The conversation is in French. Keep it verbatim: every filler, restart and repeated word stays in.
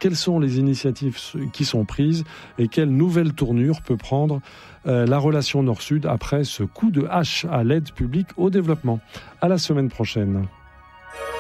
Quelles sont les initiatives qui sont prises et quelle nouvelle tournure peut prendre euh, la relation Nord-Sud après ce coup de hache à l'aide publique au développement? À la semaine prochaine.